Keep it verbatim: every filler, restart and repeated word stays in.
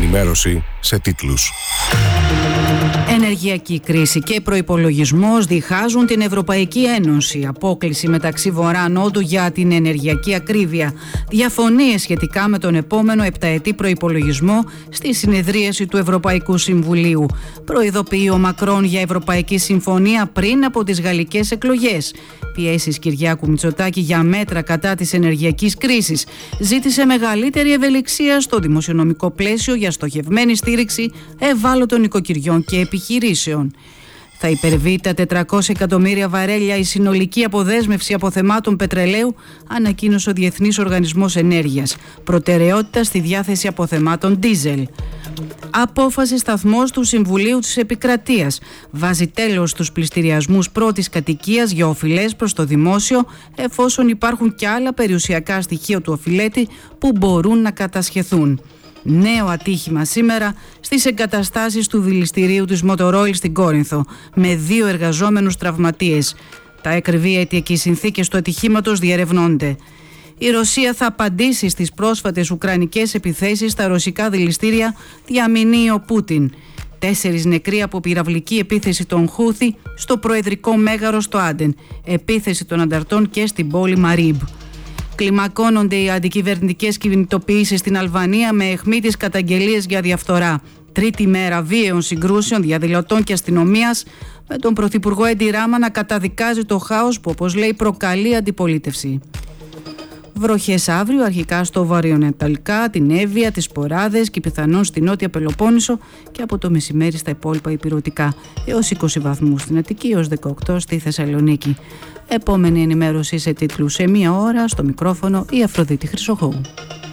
ενημέρωση σε τίτλους. Ενεργειακή κρίση και προϋπολογισμός διχάζουν την Ευρωπαϊκή Ένωση. Απόκλιση μεταξύ Βορρά-Νότου για την ενεργειακή ακρίβεια. Διαφωνίες σχετικά με τον επόμενο επταετή προϋπολογισμό στη συνεδρίαση του Ευρωπαϊκού Συμβουλίου. Προειδοποιεί ο Μακρόν για Ευρωπαϊκή Συμφωνία πριν από τις γαλλικές εκλογές. Πιέσεις Κυριάκου Μητσοτάκη για μέτρα κατά της ενεργειακής κρίσης. Ζήτησε μεγαλύτερη ευελιξία στο δημοσιονομικό πλαίσιο για στοχευμένη στήριξη ευάλωτων οικοκυριών και επιχειρήσεων. Θα υπερβεί τα τετρακόσια εκατομμύρια βαρέλια η συνολική αποδέσμευση αποθεμάτων πετρελαίου, ανακοίνωσε ο Διεθνής Οργανισμός Ενέργειας. Προτεραιότητα στη διάθεση αποθεμάτων ντίζελ. Απόφαση σταθμός του Συμβουλίου της Επικρατείας. Βάζει τέλος στους πληστηριασμούς πρώτης κατοικίας για οφειλές προς το δημόσιο, εφόσον υπάρχουν και άλλα περιουσιακά στοιχεία του οφειλέτη που μπορούν να κατασχεθούν. Νέο ατύχημα σήμερα στις εγκαταστάσεις του δηληστηρίου της Motorola στην Κόρινθο, με δύο εργαζόμενους τραυματίες. Τα έκρηβη αίτια και οι συνθήκες του ατυχήματος διερευνώνται. Η Ρωσία θα απαντήσει στις πρόσφατες ουκρανικές επιθέσεις στα ρωσικά δηληστήρια, διαμηνύει ο Πούτιν. Τέσσερις νεκροί από πυραυλική επίθεση των Χούθη στο προεδρικό μέγαρο στο Άντεν. Επίθεση των ανταρτών και στην πόλη Μαρίμπ. Κλιμακώνονται οι αντικυβερνητικές κινητοποιήσεις στην Αλβανία με αιχμή τις καταγγελίες για διαφθορά. Τρίτη μέρα βίαιων συγκρούσεων διαδηλωτών και αστυνομίας, με τον Πρωθυπουργό Έντι Ράμα να καταδικάζει το χάος που, όπως λέει, προκαλεί αντιπολίτευση. Βροχές αύριο, αρχικά στο βορειοανατολικά, την Εύβοια, τις Ποράδες και πιθανόν στη Νότια Πελοπόννησο, και από το μεσημέρι στα υπόλοιπα ηπειρωτικά. Έως είκοσι βαθμούς στην Αττική, έως δεκαοκτώ στη Θεσσαλονίκη. Επόμενη ενημέρωση σε τίτλους σε μία ώρα, στο μικρόφωνο η Αφροδίτη Χρυσοχώου.